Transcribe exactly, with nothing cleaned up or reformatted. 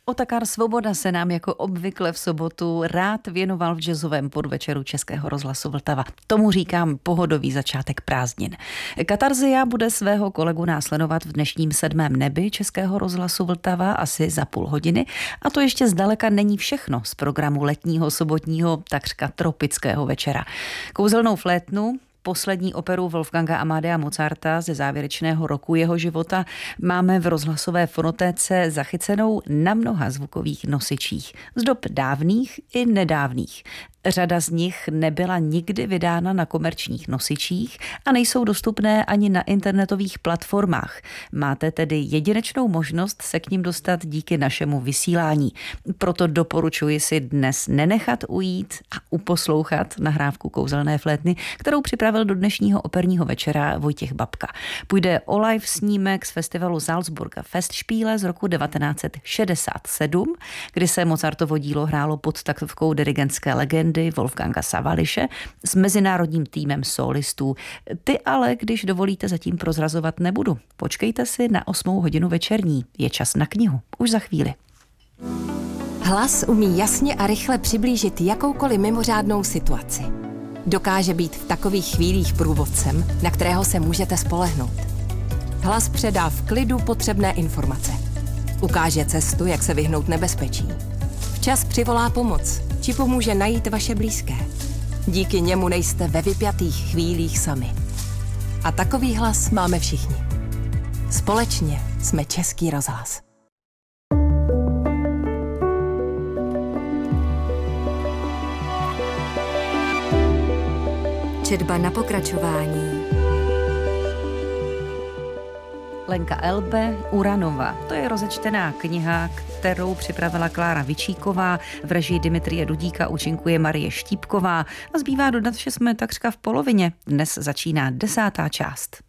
Otakar Svoboda se nám jako obvykle v sobotu rád věnoval v jazzovém podvečeru Českého rozhlasu Vltava. Tomu říkám pohodový začátek prázdnin. Katarzia bude svého kolegu následovat v dnešním sedmém nebi Českého rozhlasu Vltava asi za půl hodiny. A to ještě zdaleka není všechno z programu letního sobotního takřka tropického večera. Kouzelnou flétnu, poslední operu Wolfganga Amadea Mozarta ze závěrečného roku jeho života máme v rozhlasové fonotéce zachycenou na mnoha zvukových nosičích, z dob dávných i nedávných. Řada z nich nebyla nikdy vydána na komerčních nosičích a nejsou dostupné ani na internetových platformách. Máte tedy jedinečnou možnost se k nim dostat díky našemu vysílání. Proto doporučuji si dnes nenechat ujít a uposlouchat nahrávku Kouzelné flétny, kterou připravil do dnešního operního večera Vojtěch Babka. Půjde o live snímek z festivalu Salzburger Festspiele z roku devatenáct set šedesát sedm, kdy se Mozartovo dílo hrálo pod taktovkou dirigentské legendy Wolfganga Sawallisze s mezinárodním týmem solistů. Ty ale, když dovolíte, zatím prozrazovat nebudu. Počkejte si na osmou hodinu večerní. Je čas na knihu. Už za chvíli. Hlas umí jasně a rychle přiblížit jakoukoliv mimořádnou situaci. Dokáže být v takových chvílích průvodcem, na kterého se můžete spolehnout. Hlas předá v klidu potřebné informace. Ukáže cestu, jak se vyhnout nebezpečí. Včas přivolá pomoc, či pomůže najít vaše blízké. Díky němu nejste ve vypjatých chvílích sami. A takový hlas máme všichni. Společně jsme Český rozhlas. Četba na pokračování. Lenka Elbe, Uranova. To je rozečtená kniha, kterou připravila Klára Vičíková. V režii Dimitrije Dudíka účinkuje Marie Štípková. A zbývá dodat, že jsme takřka v polovině. Dnes začíná desátá část.